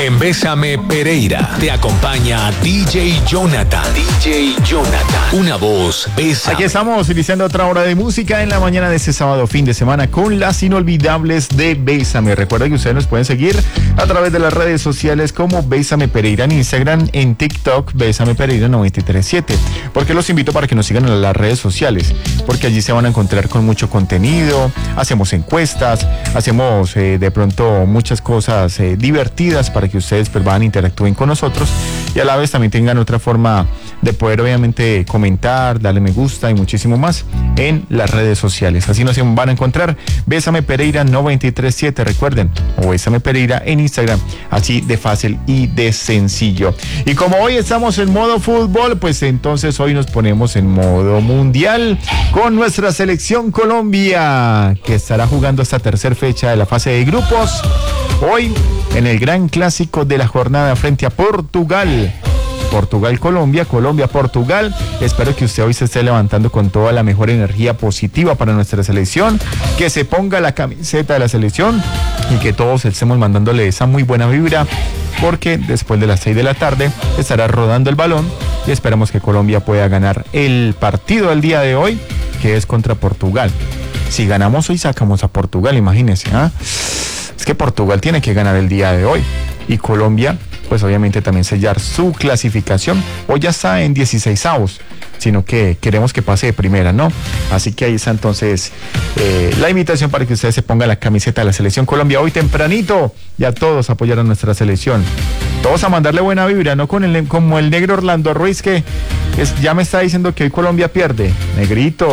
En Bésame Pereira te acompaña DJ Jonathan. DJ Jonathan. Una voz, Bésame. Aquí estamos iniciando otra hora de música en la mañana de este sábado fin de semana con las inolvidables de Bésame. Recuerda que ustedes nos pueden seguir a través de las redes sociales como Bésame Pereira en Instagram, en TikTok, Bésame Pereira 937. Porque los invito para que nos sigan en las redes sociales, porque allí se van a encontrar con mucho contenido, hacemos encuestas, hacemos de pronto muchas cosas divertidas para que ustedes pues interactúen con nosotros y a la vez también tengan otra forma de poder obviamente comentar, darle me gusta y muchísimo más en las redes sociales. Así nos van a encontrar Bésame Pereira 937, recuerden, o Bésame Pereira en Instagram, así de fácil y de sencillo. Y como hoy estamos en modo fútbol, pues entonces hoy nos ponemos en modo mundial con nuestra selección Colombia, que estará jugando esta tercera fecha de la fase de grupos hoy en el gran clásico de la jornada frente a Portugal. Portugal-Colombia, Colombia-Portugal. Espero que usted hoy se esté levantando con toda la mejor energía positiva para nuestra selección, que se ponga la camiseta de la selección y que todos estemos mandándole esa muy buena vibra, porque después de las 6 de la tarde estará rodando el balón y esperamos que Colombia pueda ganar el partido del día de hoy, que es contra Portugal. Si ganamos hoy, sacamos a Portugal, imagínense, ¿ah? Es que Portugal tiene que ganar el día de hoy y Colombia pues obviamente también sellar su clasificación. Hoy ya está en 16avos, sino que queremos que pase de primera, ¿no? Así que ahí está entonces la invitación para que ustedes se pongan la camiseta de la selección Colombia hoy tempranito y a todos apoyar a nuestra selección. Todos a mandarle buena vibra, no como el negro Orlando Ruiz que ya me está diciendo que hoy Colombia pierde. Negrito,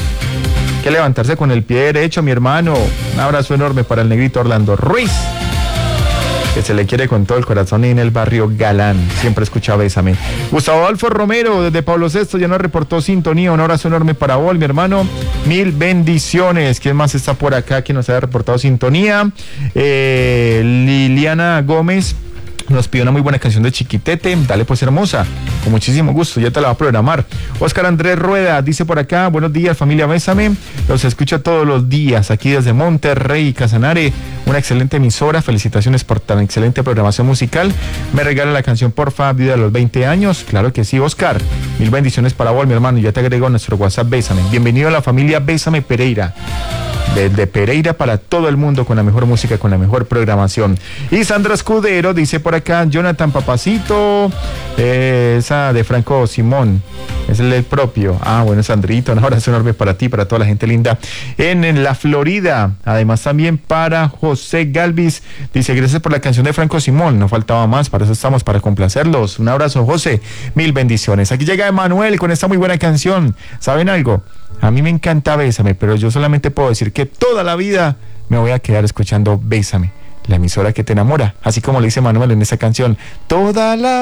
hay que levantarse con el pie derecho, mi hermano. Un abrazo enorme para el negrito Orlando Ruiz, que se le quiere con todo el corazón en el barrio Galán. Siempre escucha Bésame. Gustavo Adolfo Romero desde Pablo VI ya nos reportó sintonía. Un abrazo enorme para vos, mi hermano. Mil bendiciones. ¿Quién más está por acá que nos haya reportado sintonía? Liliana Gómez nos pidió una muy buena canción de Chiquitete. Dale pues, hermosa, con muchísimo gusto, ya te la va a programar. Oscar Andrés Rueda dice por acá: buenos días familia Bésame, los escucho todos los días aquí desde Monterrey, Casanare, una excelente emisora, felicitaciones por tan excelente programación musical. Me regala la canción porfa, vida de los 20 años, claro que sí, Oscar, mil bendiciones para vos, mi hermano, ya te agrego a nuestro WhatsApp Bésame. Bienvenido a la familia Bésame Pereira. Desde Pereira para todo el mundo, con la mejor música, con la mejor programación. Y Sandra Escudero dice por acá: Jonathan Papacito, esa de Franco Simón, es el propio. Ah, bueno, Sandrito, un abrazo enorme para ti, para toda la gente linda en la Florida. Además también para José Galvis, dice: gracias por la canción de Franco Simón, no faltaba más, para eso estamos, para complacerlos. Un abrazo, José, mil bendiciones. Aquí llega Emanuel con esta muy buena canción. ¿Saben algo? A mí me encanta Bésame, pero yo solamente puedo decir que toda la vida me voy a quedar escuchando Bésame, la emisora que te enamora, así como le dice Manuel en esa canción, toda la